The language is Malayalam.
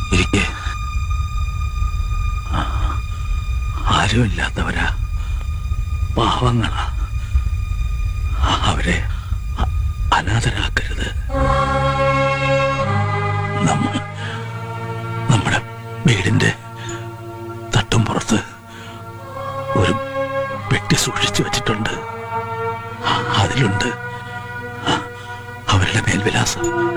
ഇരിക്കെ. ആരുമില്ലാത്തവരാ, പാവങ്ങളാ. അവരെ അനാഥരാക്കരുത്. നമ്മുടെ വീടിന്റെ തട്ടും പുറത്ത് ഒരു പെട്ടി സൂക്ഷിച്ചു വെച്ചിട്ടുണ്ട്. അതിലുണ്ട് അവരുടെ മേൽവിലാസം.